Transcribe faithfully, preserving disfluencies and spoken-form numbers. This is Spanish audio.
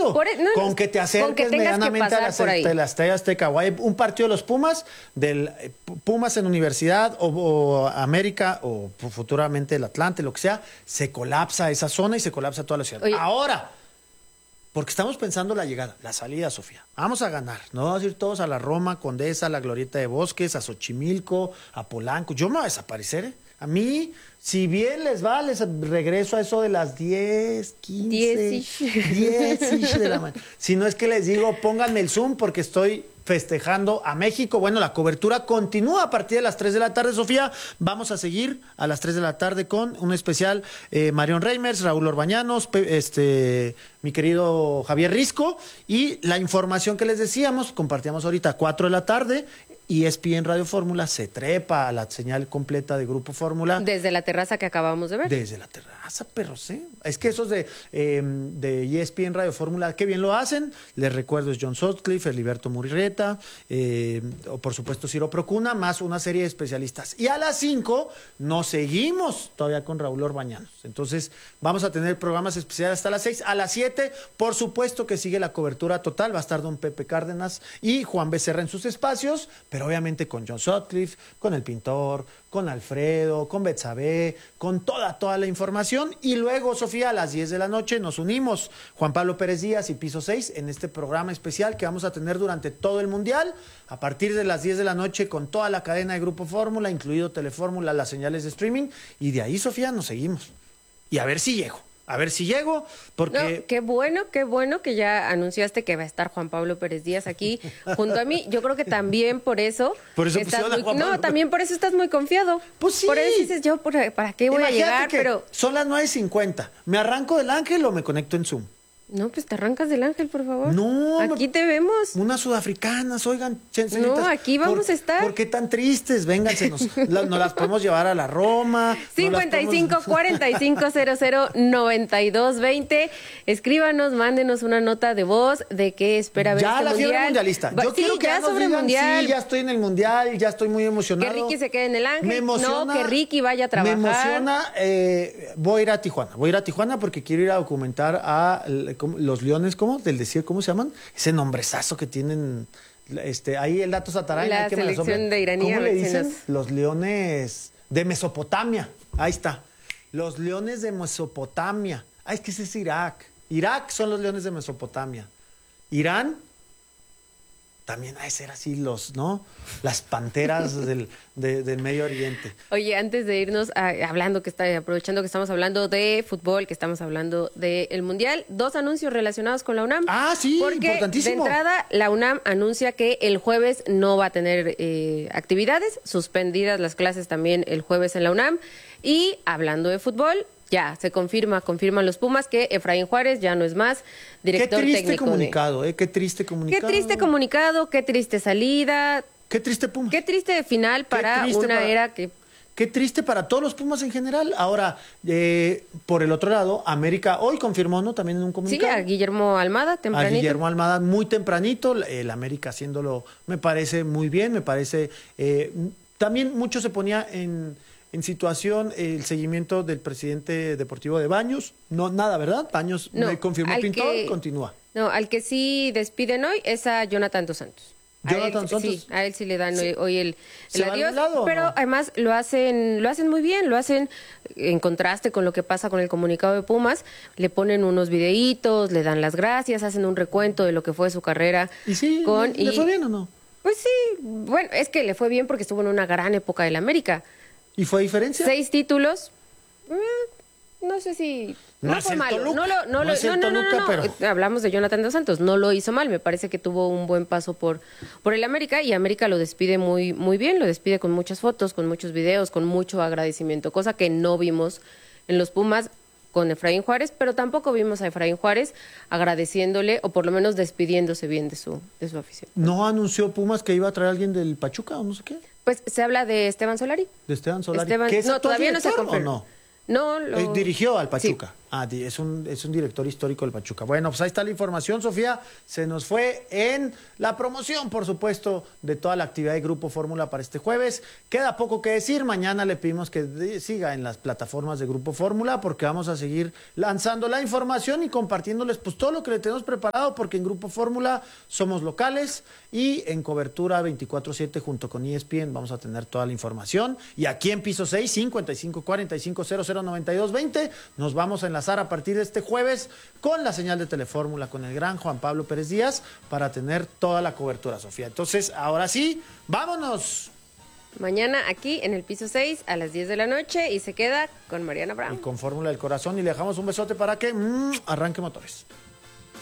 diciendo. Por, no, con que te acerques que medianamente a la, a la Estadio Azteca. O hay un partido de los Pumas, del Pumas en Universidad o, o América o futuramente el Atlante, lo que sea, se colapsa esa zona y se colapsa toda la ciudad. Oye, ahora, porque estamos pensando la llegada, la salida, Sofía. Vamos a ganar, no vamos a ir todos a la Roma, Condesa, a la Glorieta de Bosques, a Xochimilco, a Polanco. Yo me voy a desaparecer, ¿eh? A mí, si bien les va, les regreso a eso de las diez, quince, diez de la mañana. Si no es que les digo, pónganme el Zoom porque estoy festejando a México. Bueno, la cobertura continúa a partir de las tres de la tarde, Sofía. Vamos a seguir a las tres de la tarde con un especial eh, Marion Reimers, Raúl Orbañanos, este, mi querido Javier Risco, y la información que les decíamos, compartíamos ahorita a cuatro de la tarde. E S P N Radio Fórmula se trepa a la señal completa de Grupo Fórmula. Desde la terraza que acabamos de ver. Desde la terraza, perros, ¿eh? Es que esos de, eh, de E S P N Radio Fórmula, qué bien lo hacen. Les recuerdo, es John Sutcliffe, Heriberto Murrieta, eh, o por supuesto Ciro Procuna, más una serie de especialistas. Y a las cinco nos seguimos todavía con Raúl Orbañanos. Entonces, vamos a tener programas especiales hasta las seis. A las siete, por supuesto que sigue la cobertura total. Va a estar don Pepe Cárdenas y Juan Becerra en sus espacios, pero obviamente con John Sutcliffe, con el pintor, con Alfredo, con Betsabe, con toda, toda la información. Y luego, Sofía, a las diez de la noche nos unimos, Juan Pablo Pérez Díaz y Piso seis, en este programa especial que vamos a tener durante todo el Mundial, a partir de las diez de la noche con toda la cadena de Grupo Fórmula, incluido Telefórmula, las señales de streaming. Y de ahí, Sofía, nos seguimos. Y a ver si llego. A ver si llego, porque... No, qué bueno, qué bueno que ya anunciaste que va a estar Juan Pablo Pérez Díaz aquí junto a mí. Yo creo que también por eso... Por eso estás muy... Juan Pablo. No, también por eso estás muy confiado. Pues sí. Por eso dices, yo, ¿para qué voy Imagínate a llegar? Que pero son las nueve cincuenta. ¿Me arranco del Ángel o me conecto en Zoom? No, pues te arrancas del Ángel, por favor. No. Aquí te vemos. Unas sudafricanas, oigan. No, aquí vamos ¿por, a estar. ¿Por qué tan tristes? Vénganse, nos, la, nos las podemos llevar a la Roma. cincuenta y cinco, cuarenta y cinco, cero cero, noventa y dos, veinte. Escríbanos, mándenos una nota de voz de qué espera ver ya este la mundial. fiebre mundialista. Yo sí, quiero que ya nos sobre digan, mundial. Sí, ya estoy en el mundial, ya estoy muy emocionado. Que Ricky se quede en el Ángel. Me emociona, no, que Ricky vaya a trabajar. Me emociona. Eh, voy a ir a Tijuana. Voy a ir a Tijuana porque quiero ir a documentar a los Leones, ¿cómo? Del desierto, ¿cómo se llaman? Ese nombrezazo que tienen, este, ahí el dato Sataray. La que selección de iraní. ¿Cómo le dicen? Los Leones de Mesopotamia. Ahí está. Los Leones de Mesopotamia. Ah, es que ese es Irak. Irak son los Leones de Mesopotamia. Irán también ha de ser así los, ¿no? Las panteras del, de, del Medio Oriente. Oye, antes de irnos, a, hablando que está, aprovechando que estamos hablando de fútbol, que estamos hablando del Mundial, dos anuncios relacionados con la UNAM. Ah, sí, porque importantísimo. De entrada, la UNAM anuncia que el jueves no va a tener eh, actividades, suspendidas las clases también el jueves en la UNAM. Y hablando de fútbol, ya se confirma, confirman los Pumas que Efraín Juárez ya no es más director técnico. Qué triste técnico comunicado, de... ¿eh? Qué triste comunicado. Qué triste comunicado, qué triste salida. Qué triste Pumas. Qué triste final para triste una para... era que... Qué triste para todos los Pumas en general. Ahora, eh, por el otro lado, América hoy confirmó, ¿no? También en un comunicado. Sí, a Guillermo Almada, tempranito. A Guillermo Almada, muy tempranito. El América haciéndolo, me parece muy bien, me parece... Eh, también mucho se ponía en... En situación, el seguimiento del presidente deportivo de Baños, no nada, ¿verdad? Baños no, me confirmó Pintor, que, continúa. No, al que sí despiden hoy es a Jonathan Dos Santos. Jonathan él, Santos. Sí, a él sí le dan sí. hoy el, el adiós, lado, pero no? además lo hacen, lo hacen muy bien, lo hacen en contraste con lo que pasa con el comunicado de Pumas, le ponen unos videitos, le dan las gracias, hacen un recuento de lo que fue su carrera. ¿Y sí? Con, ¿Le, y, ¿le fue bien o no? Pues sí, bueno, es que le fue bien porque estuvo en una gran época del América. ¿Y fue diferencia? Seis títulos. Eh, no sé si... No, no fue malo. Toluca. No, lo, no, no, lo, no, no, no, no, no. Pero... Hablamos de Jonathan Dos Santos. No lo hizo mal. Me parece que tuvo un buen paso por, por el América y América lo despide muy, muy bien. Lo despide con muchas fotos, con muchos videos, con mucho agradecimiento. Cosa que no vimos en los Pumas con Efraín Juárez, pero tampoco vimos a Efraín Juárez agradeciéndole o por lo menos despidiéndose bien de su, de su afición. ¿No anunció Pumas que iba a traer a alguien del Pachuca o no sé qué? Pues se habla de Esteban Solari. ¿De Esteban Solari? Esteban... ¿Que es no, todavía no se confirma. No, no lo... eh, dirigió al Pachuca. Sí. Ah, es un, es un director histórico del Pachuca. Bueno, pues ahí está la información, Sofía. Se nos fue en la promoción, por supuesto, de toda la actividad de Grupo Fórmula para este jueves. Queda poco que decir. Mañana le pedimos que siga en las plataformas de Grupo Fórmula porque vamos a seguir lanzando la información y compartiéndoles pues todo lo que le tenemos preparado porque en Grupo Fórmula somos locales y en cobertura veinticuatro siete junto con E S P N vamos a tener toda la información. Y aquí en Piso seis, cincuenta y cinco cuarenta y cinco cero cero noventa y dos veinte, nos vamos a enlazar a partir de este jueves con la señal de Telefórmula, con el gran Juan Pablo Pérez Díaz, para tener toda la cobertura, Sofía. Entonces, ahora sí, ¡vámonos! Mañana aquí en el Piso seis a las diez de la noche y se queda con Mariana Brown. Y con Fórmula del Corazón y le dejamos un besote para que mmm, arranque motores.